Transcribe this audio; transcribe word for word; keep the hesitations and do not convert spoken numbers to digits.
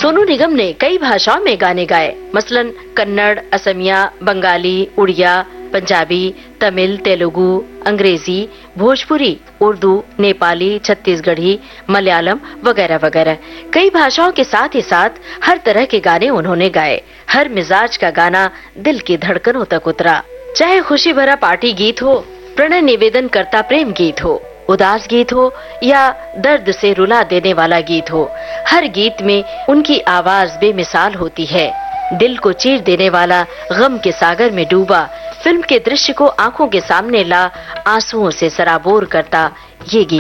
सोनू निगम ने कई भाषाओं में गाने गाए, मसलन कन्नड़, असमिया, बंगाली, उड़िया, पंजाबी, तमिल, तेलुगु, अंग्रेजी, भोजपुरी, उर्दू, नेपाली, छत्तीसगढ़ी, मलयालम वगैरह वगैरह। कई भाषाओं के साथ ही साथ हर तरह के गाने उन्होंने गाए। हर मिजाज का गाना दिल की धड़कनों तक उतरा। चाहे खुशी भरा पार्टी गीत हो, प्रणय निवेदन करता प्रेम गीत हो, उदास गीत हो या दर्द से रुला देने वाला गीत हो, हर गीत में उनकी आवाज बेमिसाल होती है। दिल को चीर देने वाला, गम के सागर में डूबा, फिल्म के दृश्य को आंखों के सामने ला आंसुओं से सराबोर करता ये गीत